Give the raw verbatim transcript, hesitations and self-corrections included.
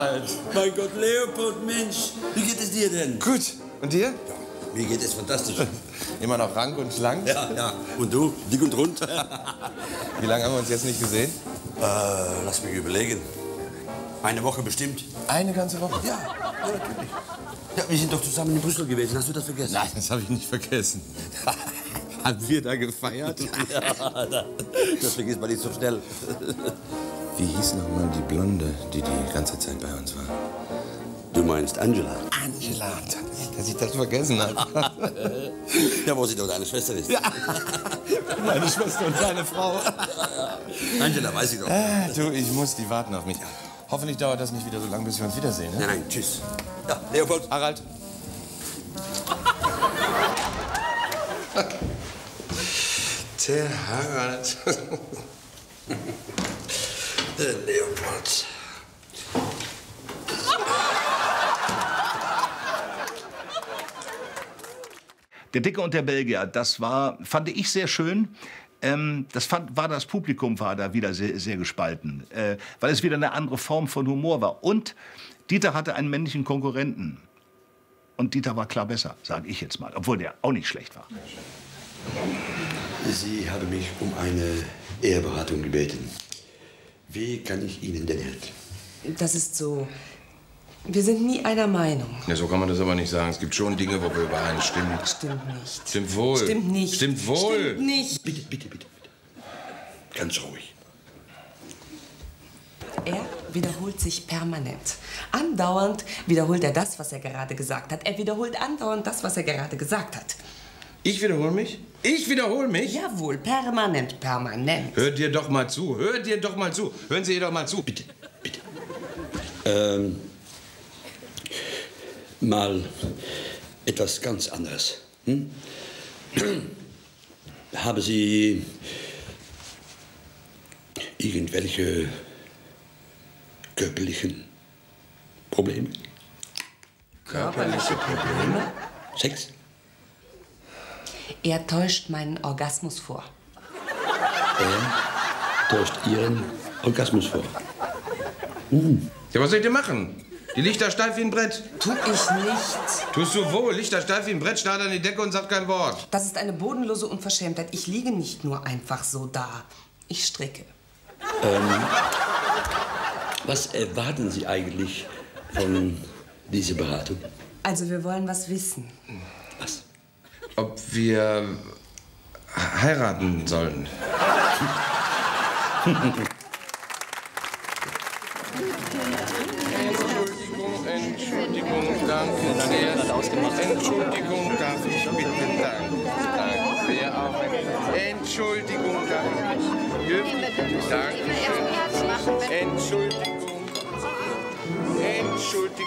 Mein Gott, Leopold, Mensch, wie geht es dir denn? Gut. Und dir? Ja, mir geht es fantastisch. Immer noch rank und schlank? Ja, ja. Und du, dick und rund? Wie lange haben wir uns jetzt nicht gesehen? Äh, lass mich überlegen. Eine Woche bestimmt. Eine ganze Woche? Ja, ja, natürlich. Ja, wir sind doch zusammen in Brüssel gewesen. Hast du das vergessen? Nein, das habe ich nicht vergessen. Haben wir da gefeiert? Ja, das vergisst man nicht so schnell. Wie hieß noch mal die Blonde, die die ganze Zeit bei uns war? Du meinst Angela? Angela, dass ich das vergessen habe. Ja, wo sie doch deine Schwester ist. Ja, meine Schwester und deine Frau. Angela, weiß ich doch. Ah, du, ich muss, die warten auf mich. Hoffentlich dauert das nicht wieder so lange, bis wir uns wiedersehen. Ne? Nein, nein, tschüss. Ja, Leopold. Harald. Der Harald. Der Leopold. Der Dicke und der Belgier, das war, fand ich sehr schön. Ähm, das fand, war das Publikum war da wieder sehr, sehr gespalten, äh, weil es wieder eine andere Form von Humor war. Und Dieter hatte einen männlichen Konkurrenten. Und Dieter war klar besser, sage ich jetzt mal, obwohl der auch nicht schlecht war. Sie haben mich um eine Eheberatung gebeten. Wie kann ich Ihnen denn helfen? Das ist so. Wir sind nie einer Meinung. Ja, so kann man das aber nicht sagen. Es gibt schon Dinge, wo wir übereinstimmen. Stimmt nicht. Stimmt wohl. Stimmt nicht. Stimmt wohl. Stimmt nicht. Bitte, bitte, bitte, bitte. Ganz ruhig. Er wiederholt sich permanent. Andauernd wiederholt er das, was er gerade gesagt hat. Er wiederholt andauernd das, was er gerade gesagt hat. Ich wiederhole mich? Ich wiederhole mich? Jawohl, permanent, permanent. Hört dir doch mal zu. Hört dir doch mal zu. Hören Sie ihr doch mal zu. Bitte, bitte. Ähm, mal etwas ganz anderes. Hm? Haben Sie irgendwelche körperlichen Probleme? Körperliche Probleme? Sex? Er täuscht meinen Orgasmus vor. Er täuscht Ihren Orgasmus vor. Hm. Ja, was soll ich denn machen? Die liegt da steif wie ein Brett. Tu ich nicht. Tust du wohl? Liegt da steif wie ein Brett, starrt an die Decke und sagt kein Wort. Das ist eine bodenlose Unverschämtheit. Ich liege nicht nur einfach so da. Ich stricke. Ähm, was erwarten Sie eigentlich von dieser Beratung? Also, wir wollen was wissen. Was? Ob wir heiraten sollen. Entschuldigung, Entschuldigung, danke sehr. Entschuldigung, darf ich bitte, danke, danke sehr. Auch Entschuldigung, darf ich. Danke. Entschuldigung. Entschuldigung.